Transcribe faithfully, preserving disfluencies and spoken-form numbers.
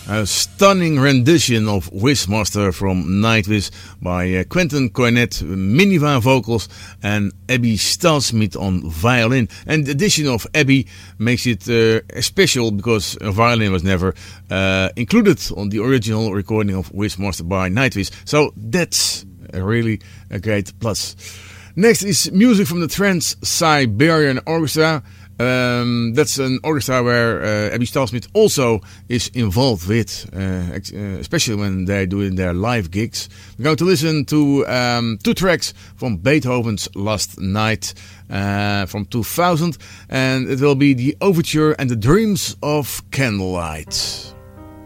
A stunning rendition of Wishmaster from Nightwish by uh, Quentin Cornett, Miniva vocals, and Abby Stalsmith on violin. And the addition of Abby makes it uh, special because a violin was never uh, included on the original recording of Wishmaster by Nightwish. So that's a really a great plus. Next is music from the Trans-Siberian Orchestra. Um, that's an orchestra where uh, Abby Stalsmith also is involved with, uh, ex- uh, especially when they're doing their live gigs. We're going to listen to um, two tracks from Beethoven's Last Night uh, from two thousand, and it will be the Overture and the Dreams of Candlelight.